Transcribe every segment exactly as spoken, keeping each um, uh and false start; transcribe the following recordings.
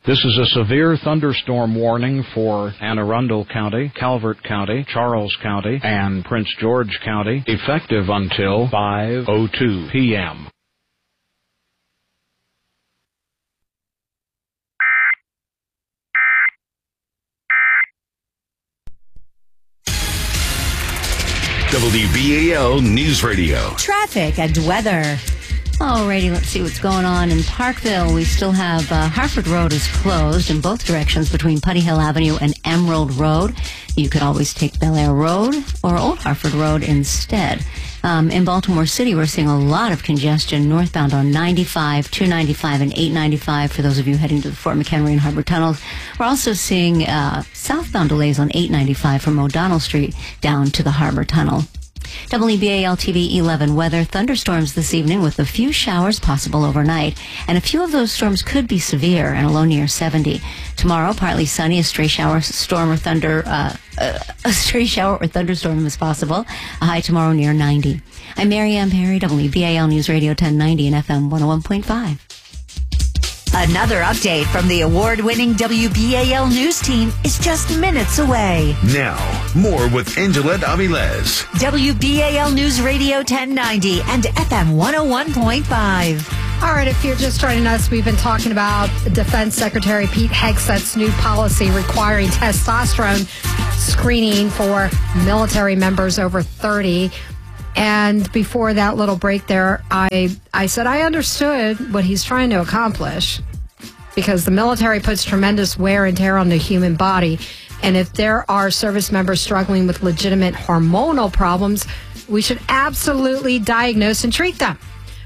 This is a severe thunderstorm warning for Anne Arundel County, Calvert County, Charles County, and Prince George County, effective until five oh two p.m. W B A L News Radio. Traffic and weather. Alrighty, let's see what's going on in Parkville. We still have uh, Harford Road is closed in both directions between Putty Hill Avenue and Emerald Road. You could always take Bel Air Road or Old Harford Road instead. Um, in Baltimore City, we're seeing a lot of congestion northbound on ninety-five, two ninety-five, and eight ninety-five for those of you heading to the Fort McHenry and Harbor Tunnels. We're also seeing uh, southbound delays on eight ninety-five from O'Donnell Street down to the Harbor Tunnel. W B A L T V eleven weather. Thunderstorms this evening with a few showers possible overnight. And a few of those storms could be severe and a low near seventy. Tomorrow, partly sunny, a stray shower, storm or thunder, uh, uh, a stray shower or thunderstorm is possible. A high tomorrow near ninety. I'm Mary Ann Perry, W B A L News Radio ten ninety and F M one oh one point five. Another update from the award-winning W B A L News team is just minutes away. Now, more with Angela Avilés. W B A L News Radio ten ninety and F M one oh one point five. All right, if you're just joining us, we've been talking about Defense Secretary Pete Hegseth's new policy requiring testosterone screening for military members over thirty. And before that little break there, I I said I understood what he's trying to accomplish because the military puts tremendous wear and tear on the human body. And if there are service members struggling with legitimate hormonal problems, we should absolutely diagnose and treat them.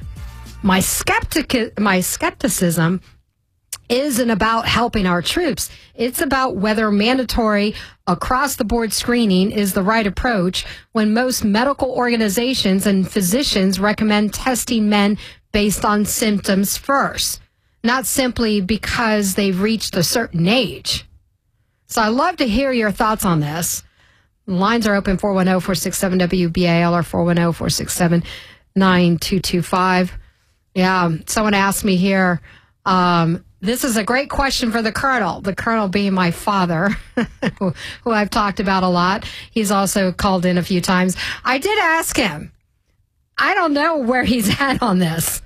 My skeptic, my skepticism isn't about helping our troops. It's about whether mandatory across-the-board screening is the right approach when most medical organizations and physicians recommend testing men based on symptoms first, not simply because they've reached a certain age. So I'd love to hear your thoughts on this. Lines are open four one zero, four six seven, W B A L or four one zero, four six seven, nine two two five. Yeah, someone asked me here, um, this is a great question for the Colonel, the Colonel being my father, who, who I've talked about a lot. He's also called in a few times. I did ask him. I don't know where he's at on this.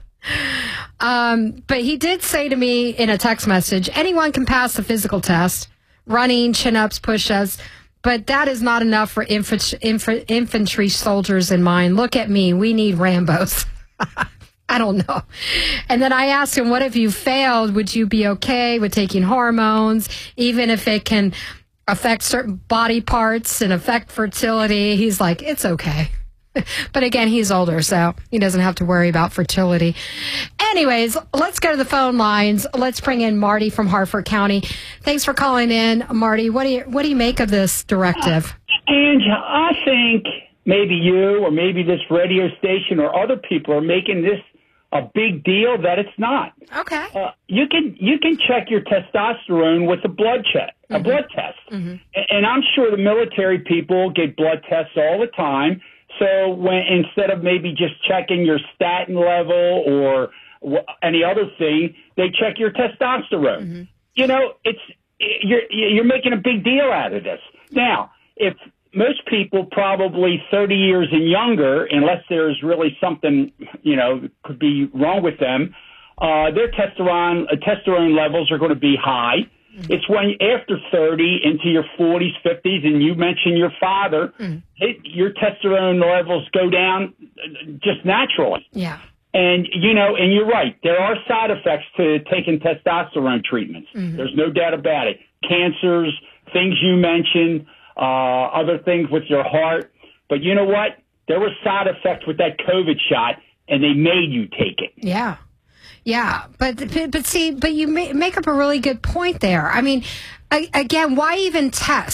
Um, but he did say to me in a text message, anyone can pass the physical test, running, chin-ups, push-ups, but that is not enough for infantry, infantry soldiers in mine. Look at me. We need Rambos. I don't know. And then I asked him, what if you failed? Would you be okay with taking hormones, even if it can affect certain body parts and affect fertility? He's like, it's okay. But again, he's older, so he doesn't have to worry about fertility. Anyways, let's go to the phone lines. Let's bring in Marty from Harford County. Thanks for calling in, Marty. What do you what do you make of this directive? Ange, I think maybe you or maybe this radio station or other people are making this a big deal that it's not. Okay. Uh, you can you can check your testosterone with a blood check, a mm-hmm. blood test, mm-hmm. and I'm sure the military people get blood tests all the time. So when instead of maybe just checking your statin level or w- any other thing, they check your testosterone. Mm-hmm. You know, it's you're you're making a big deal out of this. Now, if most people probably thirty years and younger, unless there's really something, you know, could be wrong with them, uh, their testosterone, uh, testosterone levels are going to be high. Mm-hmm. It's when after thirty into your forties, fifties, and you mentioned your father, mm-hmm. it, your testosterone levels go down just naturally. Yeah. And, you know, and you're right. There are side effects to taking testosterone treatments. Mm-hmm. There's no doubt about it. Cancers, things you mentioned, Uh, other things with your heart. But you know what? There were side effects with that COVID shot, and they made you take it. Yeah. Yeah. But, but see, but you make up a really good point there. I mean, again, why even test?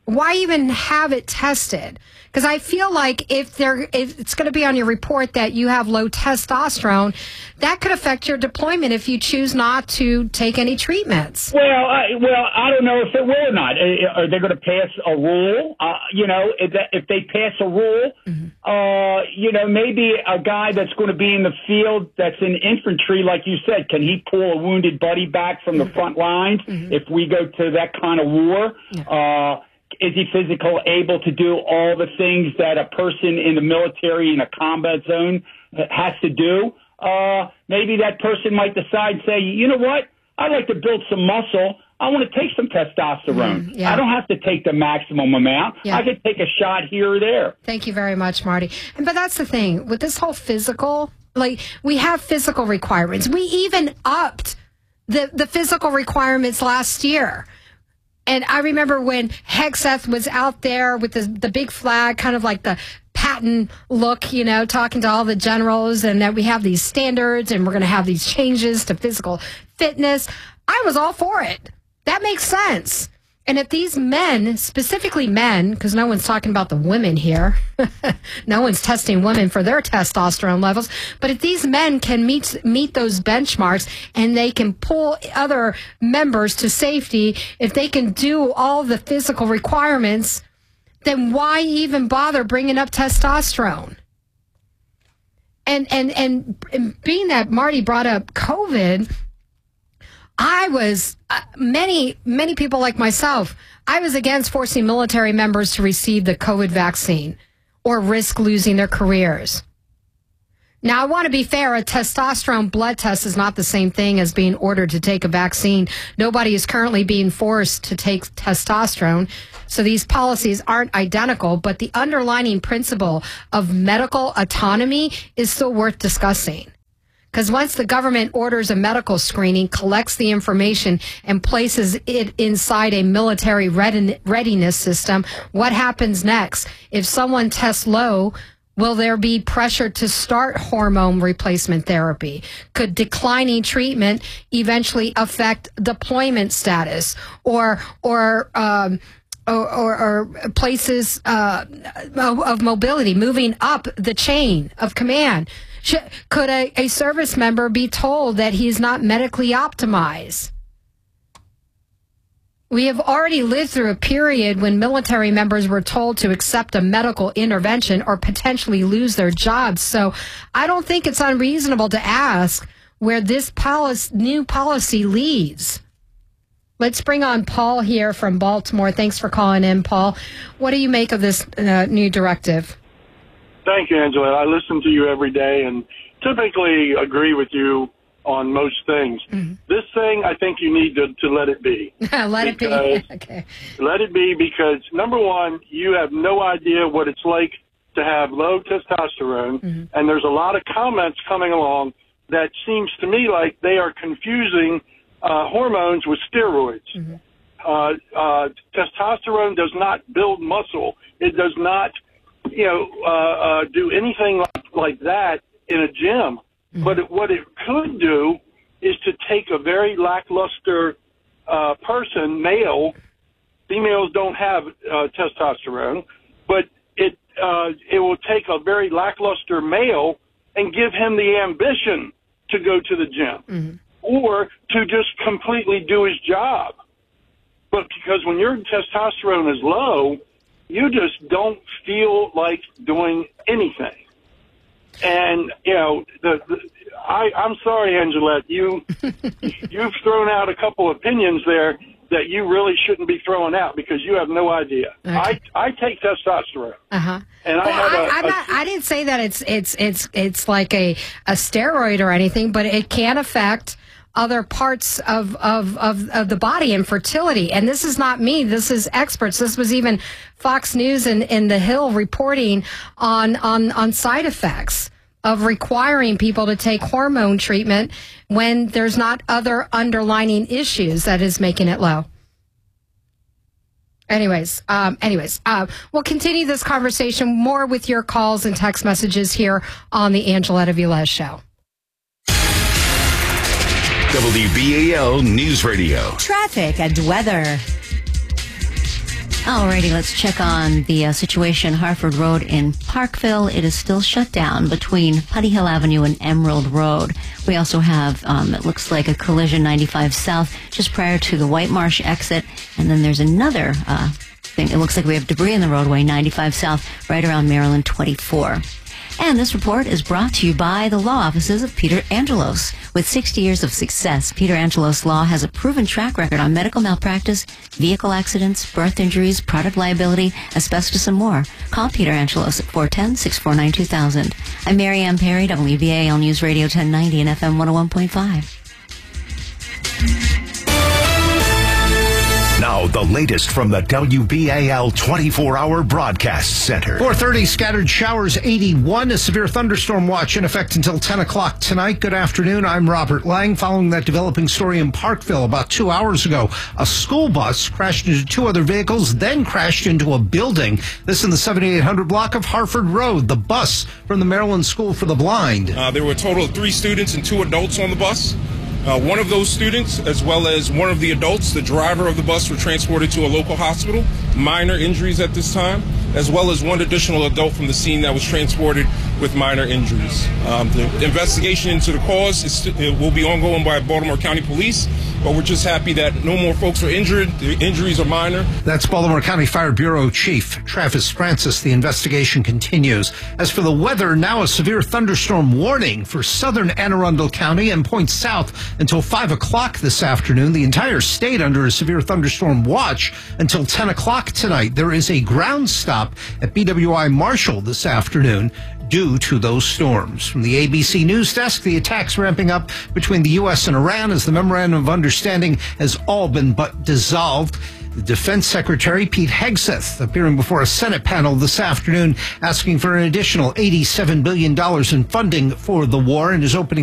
Why even have it tested? Because I feel like if there, if it's going to be on your report that you have low testosterone, that could affect your deployment if you choose not to take any treatments. Well, I, well, I don't know if it will or not. Are they going to pass a rule? Uh, you know, if, that, if they pass a rule, mm-hmm. uh, you know, maybe a guy that's going to be in the field that's in infantry, like you said, can he pull a wounded buddy back from mm-hmm. the front lines mm-hmm. if we go to that kind of war? Yeah. Uh, Is he physically able to do all the things that a person in the military in a combat zone has to do? Uh, maybe that person might decide, say, you know what? I'd like to build some muscle. I want to take some testosterone. Mm, yeah. I don't have to take the maximum amount. Yeah. I could take a shot here or there. Thank you very much, Marty. And, but that's the thing. With this whole physical, like, we have physical requirements. We even upped the, the physical requirements last year. And I remember when Hegseth was out there with the, the big flag, kind of like the Patton look, you know, talking to all the generals, and that we have these standards and we're going to have these changes to physical fitness. I was all for it. That makes sense. And if these men, specifically men, because no one's talking about the women here, no one's testing women for their testosterone levels, but if these men can meet meet those benchmarks and they can pull other members to safety, if they can do all the physical requirements, then why even bother bringing up testosterone? And and and, and being that Marty brought up COVID, I was, uh, many, many people like myself, I was against forcing military members to receive the COVID vaccine or risk losing their careers. Now, I want to be fair, a testosterone blood test is not the same thing as being ordered to take a vaccine. Nobody is currently being forced to take testosterone, so these policies aren't identical, but the underlying principle of medical autonomy is still worth discussing. Because once the government orders a medical screening, collects the information, and places it inside a military readiness system, what happens next? If someone tests low, will there be pressure to start hormone replacement therapy? Could declining treatment eventually affect deployment status or or um, or, or, or places uh, of mobility, moving up the chain of command? Could a, a service member be told that he's not medically optimized? We have already lived through a period when military members were told to accept a medical intervention or potentially lose their jobs. So I don't think it's unreasonable to ask where this policy, new policy leads. Let's bring on Paul here from Baltimore. Thanks for calling in, Paul. What do you make of this uh, new directive? Thank you, Angela. I listen to you every day and typically agree with you on most things. Mm-hmm. This thing, I think you need to, to let it be. let because, it be. Okay. Let it be because, number one, you have no idea what it's like to have low testosterone, mm-hmm. and there's a lot of comments coming along that seems to me like they are confusing uh, hormones with steroids. Mm-hmm. Uh, uh, testosterone does not build muscle. It does not you know, uh, uh, do anything like, like that in a gym. Mm-hmm. But it, what it could do is to take a very lackluster uh, person, male. Females don't have uh, testosterone, but it uh, it will take a very lackluster male and give him the ambition to go to the gym mm-hmm. or to just completely do his job. But because when your testosterone is low, you just don't feel like doing anything. And, you know, the, the, I, I'm sorry, Angelette, you, you've thrown out a couple opinions there that you really shouldn't be throwing out because you have no idea. Okay. I, I take testosterone. Uh-huh. And well, I have I, a, I'm a, not, I didn't say that it's, it's, it's, it's like a, a steroid or anything, but it can affect other parts of, of, of, of the body and fertility. And this is not me. This is experts. This was even Fox News and, and The Hill reporting on, on, on side effects of requiring people to take hormone treatment when there's not other underlying issues that is making it low. Anyways, um, anyways, uh, we'll continue this conversation more with your calls and text messages here on the Angeletta Velez Show. W B A L News Radio. Traffic and weather. Alrighty, let's check on the uh, situation Harford Road in Parkville. It is still shut down between Putty Hill Avenue and Emerald Road. We also have, um, it looks like a collision ninety-five South just prior to the White Marsh exit. And then there's another uh, thing. It looks like we have debris in the roadway, ninety-five South, right around Maryland twenty-four. And this report is brought to you by the law offices of Peter Angelos. With sixty years of success, Peter Angelos Law has a proven track record on medical malpractice, vehicle accidents, birth injuries, product liability, asbestos, and more. Call Peter Angelos at four one zero, six four nine, two thousand. I'm Mary Ann Perry, W B A L News Radio ten ninety and F M one oh one point five. Now, the latest from the W B A L twenty-four hour Broadcast Center. four thirty, scattered showers, eighty-one. A severe thunderstorm watch in effect until ten o'clock tonight. Good afternoon. I'm Robert Lang. Following that developing story in Parkville about two hours ago, a school bus crashed into two other vehicles, then crashed into a building. This in the seventy-eight hundred block of Harford Road. The bus from the Maryland School for the Blind. Uh, there were a total of three students and two adults on the bus. Uh, one of those students, as well as one of the adults, the driver of the bus, were transported to a local hospital. Minor injuries at this time, as well as one additional adult from the scene that was transported with minor injuries. Um, the investigation into the cause is, it will be ongoing by Baltimore County Police, but we're just happy that no more folks are injured. The injuries are minor. That's Baltimore County Fire Bureau Chief Travis Francis. The investigation continues. As for the weather, now a severe thunderstorm warning for southern Anne Arundel County and points south until five o'clock this afternoon. The entire state under a severe thunderstorm watch until ten o'clock tonight. There is a ground stop at B W I Marshall this afternoon due to those storms. From the A B C News Desk, the attacks ramping up between the U S and Iran as the Memorandum of Understanding has all been but dissolved. The Defense Secretary, Pete Hegseth, appearing before a Senate panel this afternoon, asking for an additional eighty-seven billion dollars in funding for the war in his opening